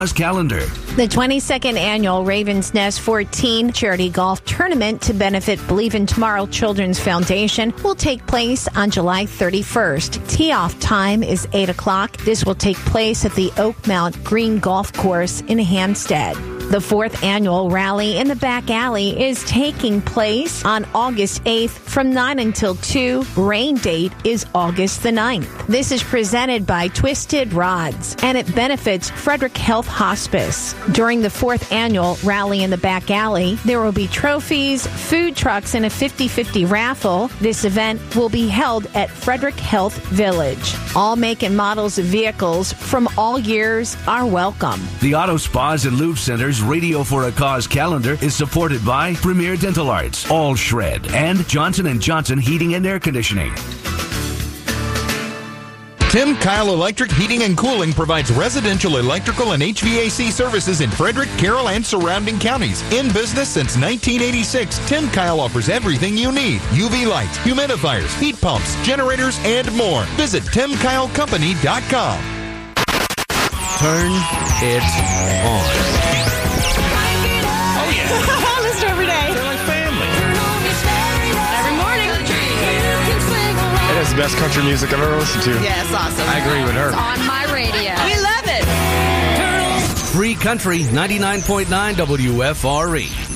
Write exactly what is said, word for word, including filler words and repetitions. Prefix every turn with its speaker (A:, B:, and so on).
A: Calendar.
B: The twenty-second annual Ravens Nest fourteen Charity Golf Tournament to benefit Believe in Tomorrow Children's Foundation will take place on July thirty-first. Tee-off time is eight o'clock. This will take place at the Oakmount Green Golf Course in Hampstead. The fourth annual rally in the back alley is taking place on August eighth from nine until two. Rain date is August the ninth. This is presented by Twisted Rods, and it benefits Frederick Health Hospice. During the fourth annual rally in the back alley, there will be trophies, food trucks, and a fifty-fifty raffle. This event will be held at Frederick Health Village. All make and models of vehicles from all years are welcome.
A: The Auto Spas and Lube Center's Radio for a Cause calendar is supported by Premier Dental Arts, All Shred, and Johnson and Johnson Heating and Air Conditioning.
C: Tim Kyle Electric Heating and Cooling provides residential electrical and H V A C services in Frederick, Carroll, and surrounding counties. In business since nineteen eighty-six, Tim Kyle offers everything you need. U V lights, humidifiers, heat pumps, generators, and more. Visit tim kyle company dot com.
A: Turn it on.
D: Oh, yeah.
E: Listen every day.
D: They're like family.
E: Every morning.
F: It is the best country music I've ever listened to.
E: Yeah, it's awesome.
F: I agree with her.
E: It's on my radio. We love it.
A: Free Country ninety-nine point nine W F R E.